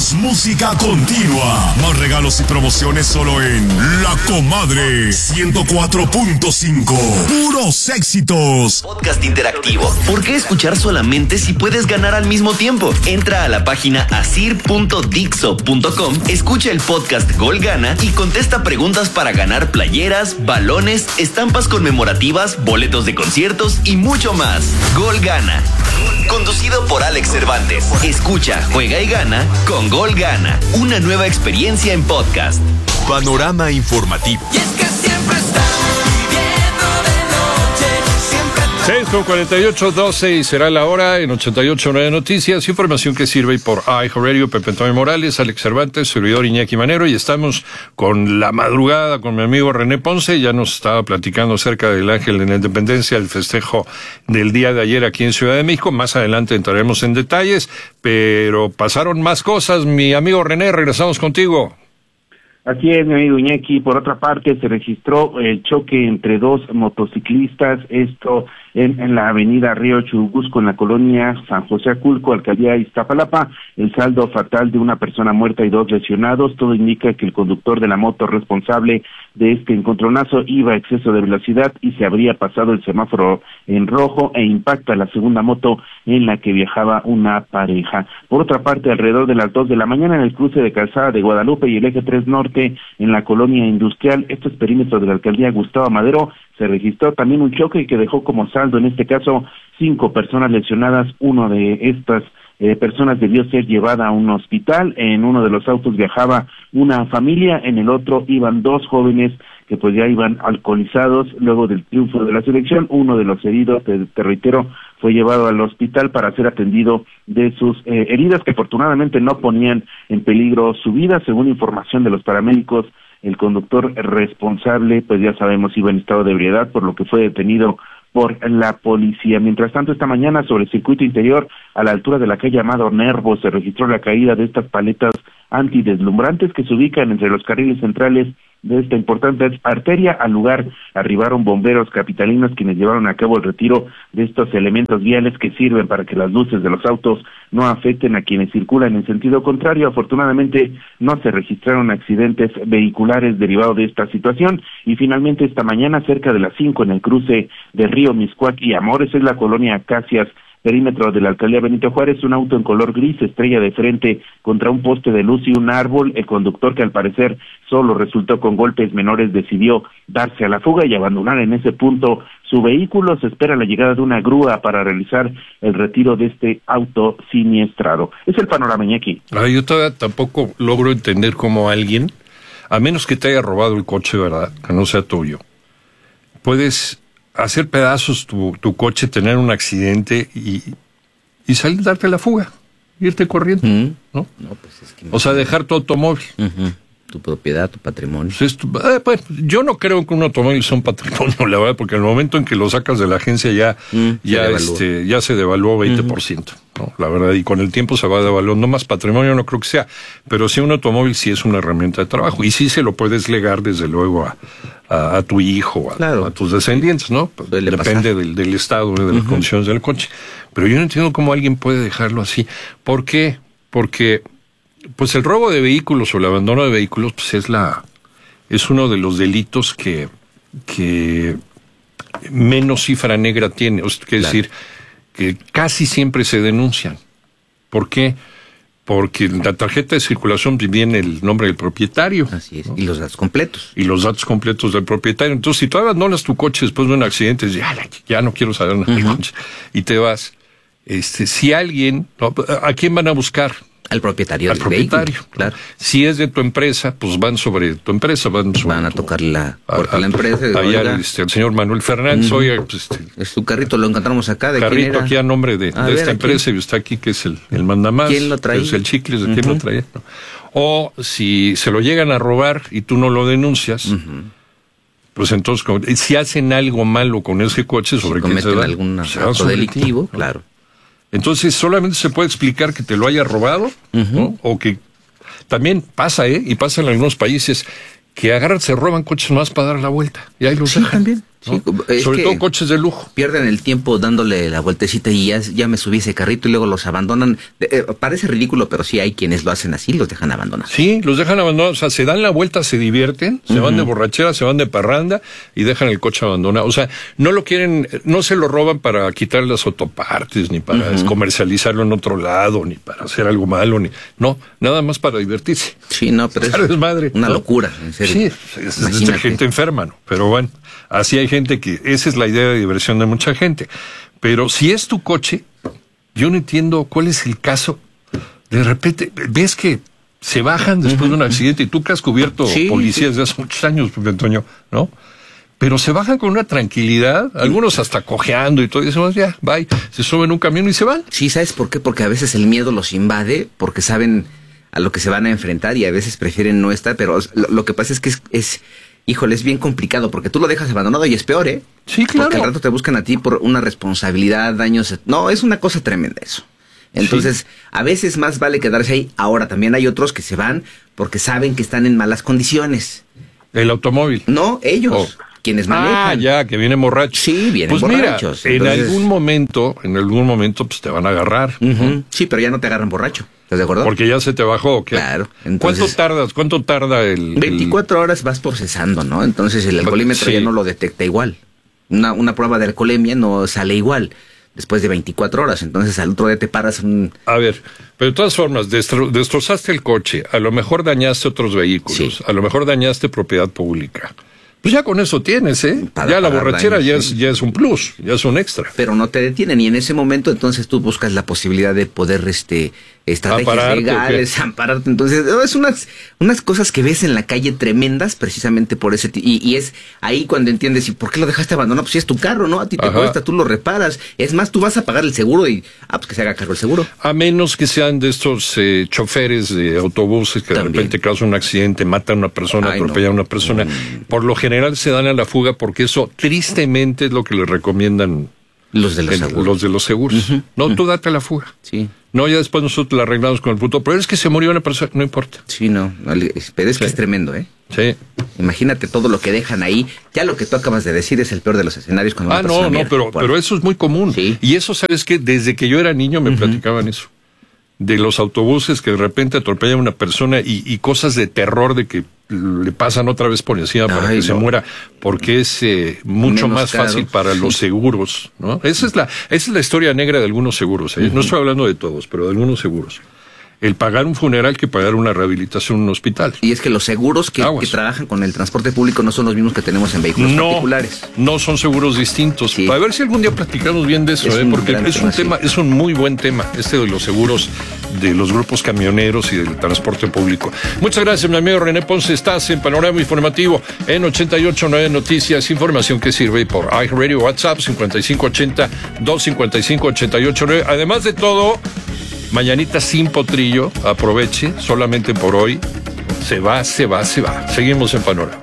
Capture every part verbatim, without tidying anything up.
Más música continua. Más regalos y promociones solo en La Comadre ciento cuatro punto cinco. Puros éxitos. Podcast interactivo. ¿Por qué escuchar solamente si puedes ganar al mismo tiempo? Entra a la página asir punto dixo punto com, escucha el podcast Gol Gana y contesta preguntas para ganar playeras, balones, estampas conmemorativas, boletos de conciertos y mucho más. Gol Gana. Conducido por Alex Cervantes. Escucha, juega y gana con Gol Gana. Una nueva experiencia en podcast. Panorama informativo. Y es que siempre estamos viviendo de noche, siempre seis con cuarenta y ocho, doce y será la hora en ochenta y ocho punto nueve Noticias. Información que sirve por iHeartRadio, Pepe Antonio Morales, Alex Cervantes, servidor Iñaki Manero, y estamos con la madrugada con mi amigo René Ponce. Ya nos estaba platicando acerca del Ángel de la Independencia, el festejo del día de ayer aquí en Ciudad de México. Más adelante entraremos en detalles, pero pasaron más cosas. Mi amigo René, regresamos contigo. Así es, mi amigo Iñaki. Por otra parte, se registró el choque entre dos motociclistas, esto en, en la avenida Río Churubusco, en la colonia San José Aculco, alcaldía Iztapalapa. El saldo fatal de una persona muerta y dos lesionados. Todo indica que el conductor de la moto responsable de este encontronazo iba a exceso de velocidad y se habría pasado el semáforo en rojo e impacta la segunda moto en la que viajaba una pareja. Por otra parte, alrededor de las dos de la mañana, en el cruce de Calzada de Guadalupe y el eje tres Norte, en la colonia industrial, estos perímetros de la alcaldía Gustavo Madero, se registró también un choque que dejó como saldo, en este caso, cinco personas lesionadas. Uno de estas eh, personas debió ser llevada a un hospital. En uno de los autos viajaba una familia, en el otro iban dos jóvenes que pues ya iban alcoholizados luego del triunfo de la selección. Uno de los heridos, te, te reitero, fue llevado al hospital para ser atendido de sus eh, heridas, que afortunadamente no ponían en peligro su vida. Según información de los paramédicos, el conductor responsable, pues ya sabemos, iba en estado de ebriedad, por lo que fue detenido por la policía. Mientras tanto, esta mañana, sobre el circuito interior, a la altura de la calle Amado Nervo, se registró la caída de estas paletas antideslumbrantes que se ubican entre los carriles centrales de esta importante arteria. Al lugar arribaron bomberos capitalinos, quienes llevaron a cabo el retiro de estos elementos viales que sirven para que las luces de los autos no afecten a quienes circulan en sentido contrario. Afortunadamente no se registraron accidentes vehiculares derivados de esta situación. Y finalmente, esta mañana, cerca de las cinco, en el cruce de Río Miscuac y Amores, es la colonia Acacias, perímetro de la alcaldía Benito Juárez, un auto en color gris estrella de frente contra un poste de luz y un árbol. El conductor, que al parecer solo resultó con golpes menores, decidió darse a la fuga y abandonar en ese punto su vehículo. Se espera la llegada de una grúa para realizar el retiro de este auto siniestrado. Es el panorama, Iñaki. Ah, yo todavía tampoco logro entender cómo alguien, a menos que te haya robado el coche, ¿verdad?, que no sea tuyo, puedes hacer pedazos tu, tu coche, tener un accidente y, y salir, darte la fuga, irte corriendo, mm. ¿no? No, pues es que no. O sea, dejar tu automóvil. Uh-huh. Tu propiedad, tu patrimonio. Pues tu, eh, pues, yo no creo que un automóvil sea un patrimonio, la verdad, porque en el momento en que lo sacas de la agencia ya, mm, ya, se este, ya se devaluó veinte por ciento, uh-huh. ¿no? La verdad, y con el tiempo se va devaluando más. Patrimonio no creo que sea, pero sí un automóvil sí es una herramienta de trabajo, y sí se lo puedes legar desde luego a, a, a tu hijo, a, claro. a tus descendientes, ¿no? Dele Depende del, del estado, de las uh-huh. condiciones del coche. Pero yo no entiendo cómo alguien puede dejarlo así. ¿Por qué? Porque pues el robo de vehículos o el abandono de vehículos, pues es la es uno de los delitos que que menos cifra negra tiene, o sea, que claro. decir que casi siempre se denuncian. ¿Por qué? Porque en la tarjeta de circulación viene el nombre del propietario. Así es, ¿no? Y los datos completos. Y los datos completos del propietario. Entonces, si tú abandonas tu coche después de un accidente, dices, ya no quiero saber nada uh-huh. del coche, y te vas, este, si alguien, ¿a quién van a buscar? Al propietario Al del propietario, vehículo, claro. Si es de tu empresa, pues van sobre tu empresa, van sobre Van a tu, tocar la puerta de la empresa. Allá el, este, el señor Manuel Fernández, uh-huh. oiga, pues este... Es tu carrito, lo encontramos acá, ¿de carrito quién era? Aquí a nombre de, de ver, esta empresa, y está aquí que es el, el mandamás. ¿Quién lo traía? Es el Chicles, ¿de uh-huh. quién lo traía? ¿No? O si se lo llegan a robar y tú no lo denuncias, uh-huh. pues entonces, si hacen algo malo con ese coche, sobre si quién se da, algún acto delictivo, ti, claro. Entonces, solamente se puede explicar que te lo haya robado, uh-huh. ¿no? O que también pasa, ¿eh? Y pasa en algunos países, que agarran, se roban coches más para dar la vuelta. Y ahí los sí, dejan. También. ¿no? Sí, sobre todo coches de lujo. Pierden el tiempo dándole la vueltecita y ya, ya me subí ese carrito y luego los abandonan. Eh, parece ridículo, pero sí hay quienes lo hacen así, los dejan abandonados. Sí, los dejan abandonados, o sea, se dan la vuelta, se divierten, se uh-huh. van de borrachera, se van de parranda y dejan el coche abandonado. O sea, no lo quieren, no se lo roban para quitar las autopartes, ni para uh-huh. comercializarlo en otro lado, ni para hacer algo malo, ni no, nada más para divertirse. Sí, no, pero claro, es, es madre, una ¿no? locura, en serio. Sí, es, es de gente enferma, ¿no? Pero bueno, así hay gente que, esa es la idea de diversión de mucha gente. Pero si es tu coche, yo no entiendo cuál es el caso. De repente, ves que se bajan después uh-huh. de un accidente, y tú que has cubierto sí, policías sí. de hace muchos años, Pepe Antonio, ¿no? Pero se bajan con una tranquilidad, algunos hasta cojeando y todo, y dicen, ya, bye, se suben un camión y se van. Sí, ¿sabes por qué? Porque a veces el miedo los invade, porque saben a lo que se van a enfrentar y a veces prefieren no estar, pero lo, lo que pasa es que es, es, híjole, es bien complicado, porque tú lo dejas abandonado y es peor, ¿eh? Sí, claro. Porque al rato te buscan a ti por una responsabilidad, daños, no, es una cosa tremenda eso. Entonces, sí. a veces más vale quedarse ahí. Ahora, también hay otros que se van porque saben que están en malas condiciones. ¿El automóvil? No, ellos. Oh. Quienes manejan. Ah, ya, que vienen borrachos. Sí, vienen pues borrachos. Mira, entonces... en algún momento, en algún momento, pues te van a agarrar. Uh-huh. ¿no? Sí, pero ya no te agarran borracho. ¿Estás de acuerdo? Porque ya se te bajó, ¿qué? Claro. Entonces, ¿Cuánto tardas? ¿Cuánto tarda el...? veinticuatro el... horas vas procesando, ¿no? Entonces el alcoholímetro sí. ya no lo detecta igual. Una, una prueba de alcoholemia no sale igual después de veinticuatro horas. Entonces al otro día te paras un... A ver, pero de todas formas, destro, destrozaste el coche, a lo mejor dañaste otros vehículos, sí. a lo mejor dañaste propiedad pública. Pues ya con eso tienes, ¿eh? Para, ya la borrachera daños, ya, sí. es, ya es un plus, ya es un extra. Pero no te detienen y en ese momento entonces tú buscas la posibilidad de poder, este, estrategias Ampararte, legales, ampararte. Entonces, es unas, unas cosas que ves en la calle tremendas precisamente por ese tipo. Y, y es ahí cuando entiendes, ¿y por qué lo dejaste abandonado? Pues si es tu carro, ¿no? A ti te Ajá. cuesta, tú lo reparas. Es más, tú vas a pagar el seguro y, ah, pues que se haga cargo el seguro. A menos que sean de estos eh, choferes de autobuses que También. de repente causan un accidente, matan a una persona, Ay, atropellan no. a una persona. Mm. Por lo general se dan a la fuga porque eso tristemente es lo que le recomiendan los de los el, seguros. Los de los seguros. Uh-huh. No, uh-huh. tú date a la fuga. Sí. No, ya después nosotros la arreglamos con el puto. Pero es que se murió una persona, no importa. Sí, no. Pero es sí. que es tremendo, ¿eh? Sí. Imagínate todo lo que dejan ahí. Ya lo que tú acabas de decir es el peor de los escenarios. Cuando ah, no, no, pero, pero eso es muy común. Sí. Y eso, ¿sabes qué? Desde que yo era niño me uh-huh. platicaban eso. De los autobuses que de repente atropellan a una persona y, y cosas de terror de que le pasan otra vez por encima para Ay, que no. se muera, porque es eh, mucho Menos más caro. fácil para sí. los seguros, ¿no? Esa es la, esa es la historia negra de algunos seguros, ¿eh? Uh-huh. No estoy hablando de todos, pero de algunos seguros. El pagar un funeral que pagar una rehabilitación en un hospital. Y es que los seguros que, que trabajan con el transporte público no son los mismos que tenemos en vehículos no, particulares. No son seguros distintos. Sí. A ver si algún día platicamos bien de eso, es ¿eh? Porque es un tema, sí. es un muy buen tema, este de los seguros de los grupos camioneros y del transporte público. Muchas gracias, mi amigo René Ponce. Estás en Panorama Informativo en ochenta y ocho punto nueve Noticias, información que sirve por iHeartRadio, WhatsApp cincuenta y cinco ochenta, doscientos cincuenta y cinco, ochenta y ocho nueve. Además de todo, mañanita sin potrillo, aproveche, solamente por hoy. Se va, se va, se va. Seguimos en Panorama.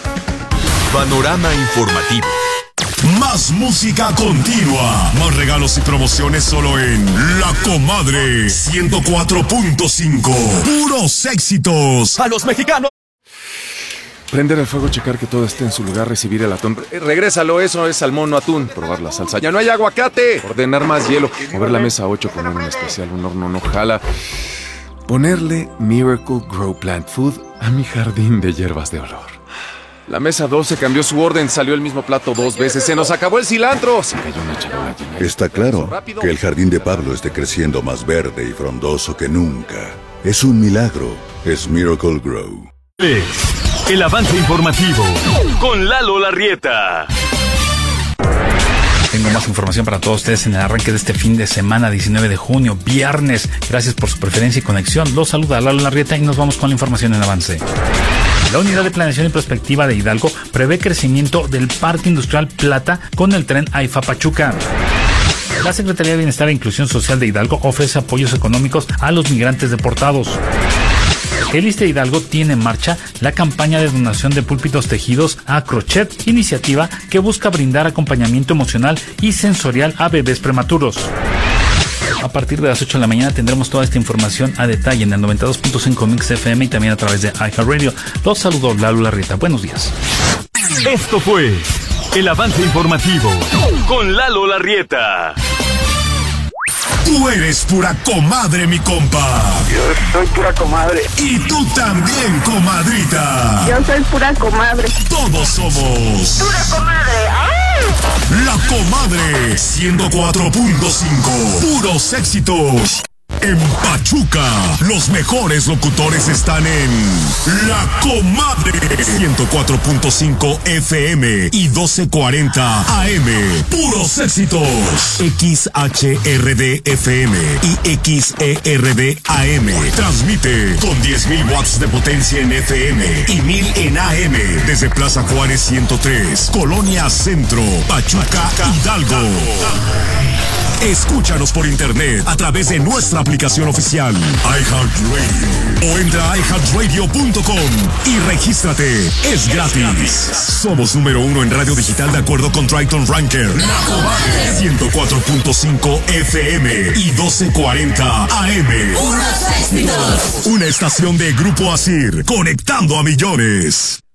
Panorama Informativo. Más música continua. Más regalos y promociones solo en La Comadre ciento cuatro punto cinco. Puros éxitos. A los mexicanos. Prender el fuego, checar que todo esté en su lugar, recibir el atún. Eh, regrésalo, eso es salmón, no atún. Probar la salsa. Ya no hay aguacate. Ordenar más hielo. Mover la mesa ocho, poner un especial, un horno no jala. Ponerle Miracle Grow Plant Food a mi jardín de hierbas de olor. La mesa doce cambió su orden, salió el mismo plato dos veces. Se nos acabó el cilantro. Se cayó una charola llena. Está claro que el jardín de Pablo esté creciendo más verde y frondoso que nunca. Es un milagro. Es Miracle Grow. El avance informativo con Lalo Larrieta. Tengo más información para todos ustedes en el arranque de este fin de semana, diecinueve de junio, viernes. Gracias por su preferencia y conexión. Los saluda Lalo Larrieta y nos vamos con la información en avance. La Unidad de Planeación y Prospectiva de Hidalgo prevé crecimiento del Parque Industrial Plata con el tren AIFA Pachuca. La Secretaría de Bienestar e Inclusión Social de Hidalgo ofrece apoyos económicos a los migrantes deportados. El ISSSTE Hidalgo tiene en marcha la campaña de donación de púlpitos tejidos a Crochet, iniciativa que busca brindar acompañamiento emocional y sensorial a bebés prematuros. A partir de las ocho de la mañana tendremos toda esta información a detalle en el noventa y dos punto cinco Mix F M y también a través de iHeartRadio. Los saludo Lalo Larrieta. Buenos días. Esto fue El avance informativo con Lalo Larrieta. Tú eres pura comadre, mi compa. Yo soy pura comadre. Y tú también, comadrita. Yo soy pura comadre. Todos somos pura comadre. ¡Ay! La Comadre ciento cuatro punto cinco. Puros éxitos. En Pachuca, los mejores locutores están en La Comadre ciento cuatro punto cinco F M y doce cuarenta A M. Puros éxitos. X H R D F M y X E R D A M. Transmite con diez mil watts de potencia en F M y mil en A M desde Plaza Juárez ciento tres, Colonia Centro, Pachuca, Hidalgo. Escúchanos por internet a través de nuestra aplicación oficial iHeartRadio o entra a i heart radio punto com y regístrate. Es gratis. Somos número uno en radio digital de acuerdo con Triton Ranker. La Comadre ciento cuatro punto cinco F M y doce cuarenta A M. Unos éxitos. Una estación de Grupo Asir, conectando a millones.